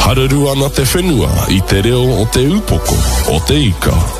Haruru ana te whenua i te reo o te upoko o te ika.